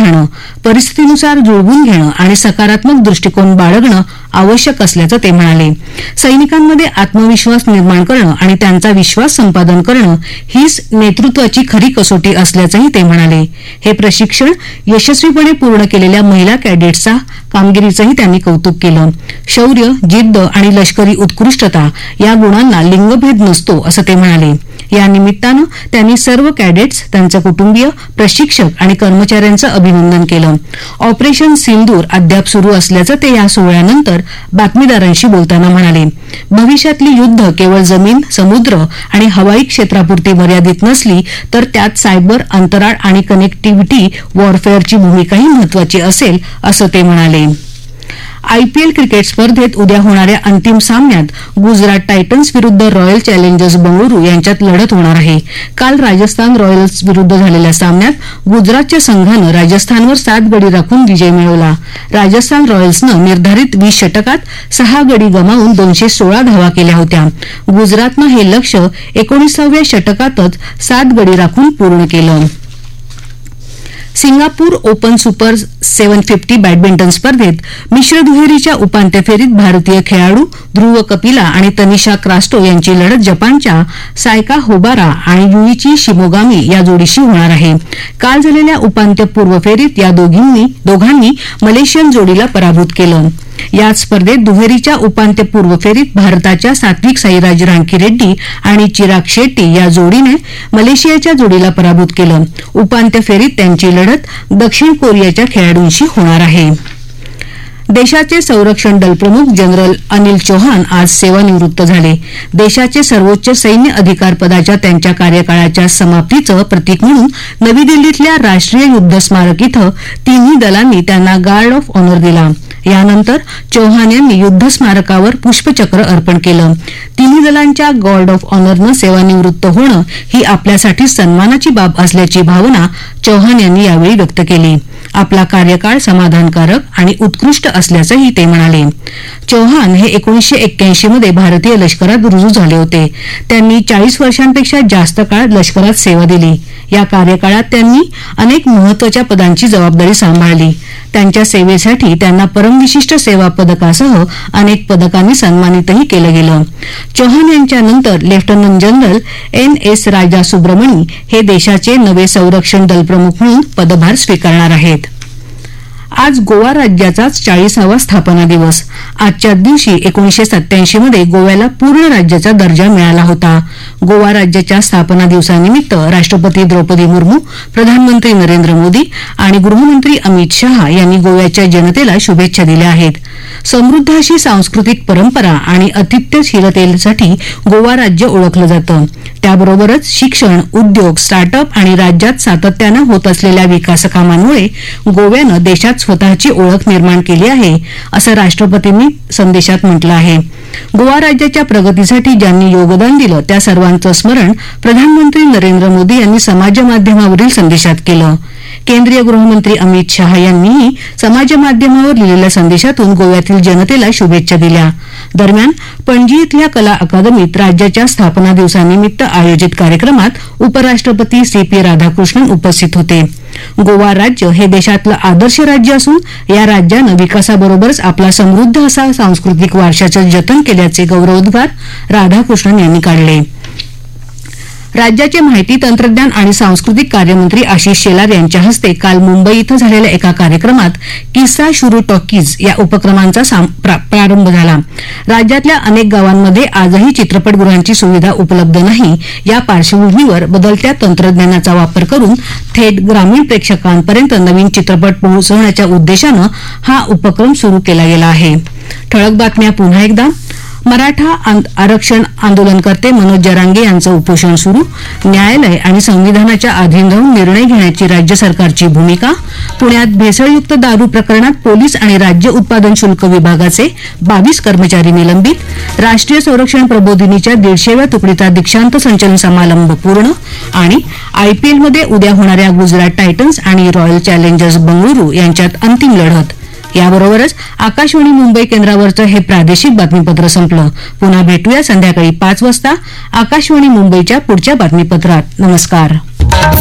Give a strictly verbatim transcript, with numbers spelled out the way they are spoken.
राहणं, परिस्थितीनुसार जुळवून घेणं आणि सकारात्मक दृष्टिकोन बाळगणं आवश्यक असल्याचं ते म्हणाले. सैनिकांमध्ये आत्मविश्वास निर्माण करणं आणि त्यांचा विश्वास संपादन करणं हीच नेतृत्वाची खरी कसोटी असल्याचंही ते म्हणाले. हे प्रशिक्षण यशस्वीपणे पूर्ण केलेल्या महिला कॅडेट्सचा कामगिरीचंही त्यांनी कौतुक केलं. शौर्य, जिद्द आणि लष्करी उत्कृष्टता या गुणांना लिंगभेद नसतो असं ते म्हणाले. या निमित्तानं त्यांनी सर्व कॅडेट्स, त्यांचे कुटुंबीय, प्रशिक्षक आणि कर्मचाऱ्यांचं अभिनंदन केलं. ऑपरेशन सिंदूर अद्याप सुरू असल्याचं ते या सोहळ्यानंतर बातमीदारांशी बोलताना म्हणाले. भविष्यातली युद्ध केवळ जमीन, समुद्र आणि हवाई क्षेत्रापुरती मर्यादित नसली तर त्यात सायबर, अंतराळ आणि कनेक्टिव्हिटी वॉरफेअरची भूमिकाही महत्वाची असेल असं ते म्हणाले. आयपीएल क्रिकेट स्पर्धेत उद्या होणाऱ्या अंतिम सामन्यात गुजरात टायटन्स विरुद्ध रॉयल चॅलेंजर्स बंगळुरू यांच्यात लढत होणार आहे. काल राजस्थान रॉयल्स विरुद्ध झालेल्या सामन्यात गुजरातच्या संघानं राजस्थानवर सात गडी राखून विजय मिळवला. राजस्थान रॉयल्सनं निर्धारित वीस षटकात सहा गडी गमावून दोनशे सोळा धावा केल्या होत्या. गुजरातनं हे लक्ष्य एकोणीसाव्या षटकातच सात गडी राखून पूर्ण केलं. Singapore open super seven fifty badminton स्पर्धेत मिश्र दुहेरीच्या उपांत्य फेरीत भारतीय खेळाडू ध्रुव कपिला आणि तनिषा क्रास्टो यांची लढत जपानच्या सायका होबारा आणि युईची शिमोगामी या जोडीशी होणार आहे. काल झालेल्या उपांत्यपूर्व फेरीत या दोघांनी मलेशियन जोडीला पराभूत केलं. याच स्पर्धेत दुहेरीच्या उपांत्यपूर्व फेरीत भारताच्या सात्विक साईराज रांकीरेड्डी आणि चिराग शेट्टी या जोडीने मलेशियाच्या जोडीला पराभूत केलं. उपांत्य फेरीत त्यांची लढत दक्षिण कोरियाच्या खेळाडूंशी होणार आहे. देशाचे संरक्षण दल प्रमुख जनरल अनिल चौहान आज सेवानिवृत्त झाले. देशाचे सर्वोच्च सैन्य अधिकार पदाच्या त्यांच्या कार्यकाळाच्या समाप्तीचं प्रतीक म्हणून नवी दिल्लीतल्या राष्ट्रीय युद्ध स्मारक इथं तिन्ही दलांनी त्यांना गार्ड ऑफ ऑनर दिला. यानंतर चौहान यांनी युद्ध स्मारकावर पुष्पचक्र अर्पण केलं. तिन्ही दलांच्या गार्ड ऑफ ऑनरनं सेवानिवृत्त होणं ही आपल्यासाठी सन्मानाची बाब असल्याची भावना चौहान यांनी यावेळी व्यक्त केली. आपला कार्यकाळ समाधानकारक आणि उत्कृष्ट असल्याचंही ते म्हणाले. चौहान हे एकोणीसशे एक्क्याऐंशी मध्ये भारतीय लष्करात रुजू झाले होते. त्यांनी चाळीस वर्षांपेक्षा जास्त काळ लष्करात सेवा दिली. या कार्यकाळात त्यांनी अनेक महत्वाच्या पदांची जबाबदारी सांभाळली. त्यांच्या सेवेसाठी त्यांना परमविशिष्ट सेवा पदकासह अनेक पदकांनी सन्मानितही केलं गेलं. चौहान यांच्यानंतर लेफ्टनंट जनरल एन एस राजा सुब्रमणी हे देशाचे नवे संरक्षण दल प्रमुख म्हणून पदभार स्वीकारणार आहेत. आज गोवा राज्याचा चाळीसावा स्थापना दिवस. आजच्या दिवशी एकोणीसशे सत्याऐंशी मध्ये गोव्याला पूर्ण राज्याचा दर्जा मिळाला होता. गोवा राज्याच्या स्थापना दिवसानिमित्त राष्ट्रपती द्रौपदी मुर्मू, प्रधानमंत्री नरेंद्र मोदी आणि गृहमंत्री अमित शहा यांनी गोव्याच्या जनतेला शुभेच्छा दिल्या आहेत. समृद्ध अशी सांस्कृतिक परंपरा आणि आतिथ्यशीलतेसाठी गोवा राज्य ओळखलं जातं. त्याबरोबरच शिक्षण, उद्योग, स्टार्टअप आणि राज्यात सातत्यानं होत असलेल्या विकासकामांमुळे गोव्यानं देशात स्वतःची ओळख निर्माण केली आहे असं राष्ट्रपतींनी संदेशात म्हटलं आहे. गोवा राज्याच्या प्रगतीसाठी ज्यांनी योगदान दिलं त्या सर्वांचं स्मरण प्रधानमंत्री नरेंद्र मोदी यांनी समाजमाध्यमावरील संदेशात केलं. केंद्रीय गृहमंत्री अमित शहा यांनीही समाजमाध्यमावर लिहिलेल्या संदेशातून गोव्यातील जनतेला शुभेच्छा दिल्या. दरम्यान पणजी इथल्या कला अकादमीत राज्याच्या स्थापना दिवसानिमित्त आयोजित कार्यक्रमात उपराष्ट्रपती सी पी राधाकृष्णन उपस्थित होते. गोवा राज्य हे देशातलं आदर्श राज्य असून या राज्यानं विकासाबरोबरच आपला समृद्ध असा सांस्कृतिक वारशाचं जतन केल्याचे गौरवोद्गार राधाकृष्णन यांनी काढले. राज्याचे माहिती तंत्रज्ञान आणि सांस्कृतिक कार्यमंत्री आशिष शेलार यांच्या हस्ते काल मुंबई इथं झालेल्या एका कार्यक्रमात किस्सा शुरू टॉकीज या उपक्रमांचा प्रारंभ झाला. राज्यातल्या अनेक गावांमध्ये आजही चित्रपटगृहांची सुविधा उपलब्ध नाही. या पार्श्वभूमीवर बदलत्या तंत्रज्ञानाचा वापर करून थेट ग्रामीण प्रेक्षकांपर्यंत नवीन चित्रपट पोहोचवण्याच्या उद्देशानं हा उपक्रम सुरू केला गेला आहे. ठळक बातम्या पुन्हा एकदा. मराठा आरक्षण आंदोलनकर्ते मनोज जरांगे यांचं उपोषण सुरू. न्यायालय आणि संविधानाच्या अधीन राहून निर्णय घेण्याची राज्य सरकारची भूमिका. पुण्यात भेसळयुक्त दारू प्रकरणात पोलीस आणि राज्य उत्पादन शुल्क विभागाचे बावीस कर्मचारी निलंबित. राष्ट्रीय संरक्षण प्रबोधिनीच्या दीडशेव्या तुकडीचा दीक्षांत संचलन समारंभ पूर्ण. आणि आयपीएलमध्ये उद्या होणाऱ्या गुजरात टायटन्स आणि रॉयल चॅलेंजर्स बंगळुरू यांच्यात अंतिम लढत. याबरोबरच आकाशवाणी मुंबई केंद्रावरचं हे प्रादेशिक बातमीपत्र संपलं. पुन्हा भेटूया संध्याकाळी पाच वाजता आकाशवाणी मुंबईच्या पुढच्या बातमीपत्रात. नमस्कार.